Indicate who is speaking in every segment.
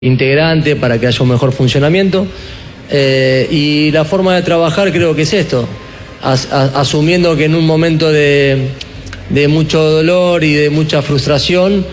Speaker 1: integrante para que haya un mejor funcionamiento. Y la forma de trabajar creo que es esto, asumiendo que en un momento de mucho dolor y de mucha frustración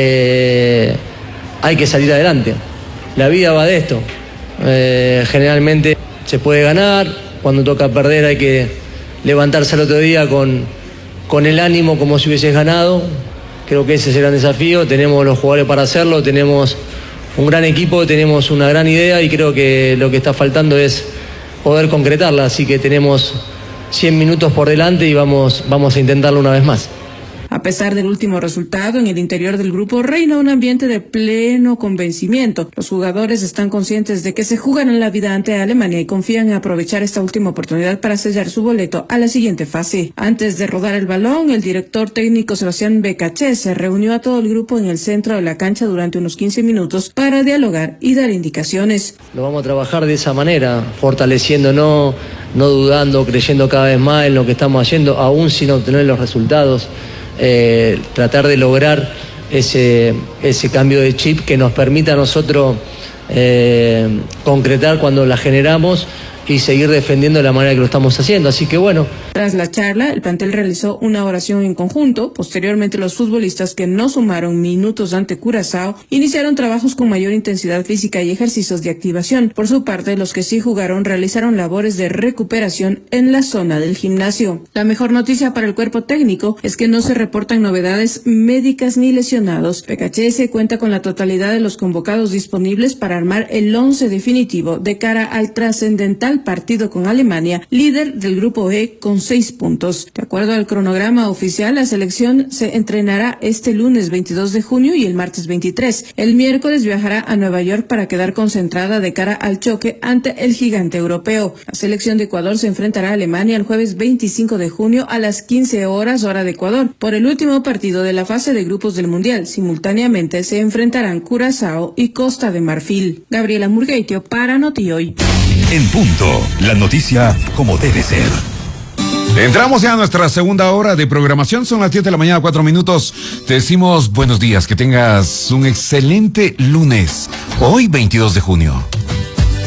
Speaker 1: hay que salir adelante. La vida va de esto. Generalmente se puede ganar, cuando toca perder hay que levantarse al otro día con el ánimo como si hubieses ganado. Creo que ese es el gran desafío, tenemos los jugadores para hacerlo, tenemos un gran equipo, tenemos una gran idea y creo que lo que está faltando es poder concretarla, así que tenemos 100 minutos por delante y vamos a intentarlo una vez más.
Speaker 2: A pesar del último resultado, en el interior del grupo reina un ambiente de pleno convencimiento. Los jugadores están conscientes de que se jugan la vida ante Alemania y confían en aprovechar esta última oportunidad para sellar su boleto a la siguiente fase. Antes de rodar el balón, el director técnico Sebastián Becachese reunió a todo el grupo en el centro de la cancha durante unos 15 minutos para dialogar y dar indicaciones.
Speaker 1: Lo vamos a trabajar de esa manera, fortaleciéndonos, no dudando, creyendo cada vez más en lo que estamos haciendo, aún sin obtener los resultados. Tratar de lograr ese cambio de chip que nos permita a nosotros concretar cuando la generamos y seguir defendiendo de la manera que lo estamos haciendo. Así que bueno.
Speaker 2: Tras la charla, el plantel realizó una oración en conjunto. Posteriormente, los futbolistas que no sumaron minutos ante Curazao iniciaron trabajos con mayor intensidad física y ejercicios de activación. Por su parte, los que sí jugaron realizaron labores de recuperación en la zona del gimnasio. La mejor noticia para el cuerpo técnico es que no se reportan novedades médicas ni lesionados. Becachese cuenta con la totalidad de los convocados disponibles para armar el 11 definitivo de cara al trascendental partido con Alemania, líder del grupo E con 6 puntos. De acuerdo al cronograma oficial, la selección se entrenará este lunes 22 de junio y el martes 23. El miércoles viajará a Nueva York para quedar concentrada de cara al choque ante el gigante europeo. La selección de Ecuador se enfrentará a Alemania el jueves 25 de junio a las 15 horas hora de Ecuador por el último partido de la fase de grupos del Mundial. Simultáneamente se enfrentarán Curazao y Costa de Marfil. Gabriela Murgueitio para Notihoy.
Speaker 3: En punto, la noticia como debe ser. Entramos ya a nuestra segunda hora de programación, son las 10 de la mañana, 4 minutos. Te decimos buenos días, que tengas un excelente lunes, hoy 22 de junio.